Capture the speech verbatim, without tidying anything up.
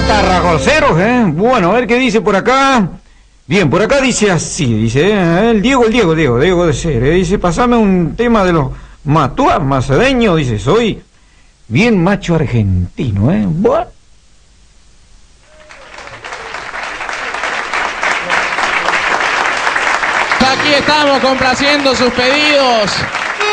Tarragoceros, ¿eh? Bueno, a ver qué dice por acá. Bien, por acá dice así, dice, eh, el Diego, el Diego, Diego, Diego de Ser, eh, dice, pasame un tema de los matuás macedeños, dice, soy bien macho argentino, ¿eh? Bueno. Aquí estamos complaciendo sus pedidos.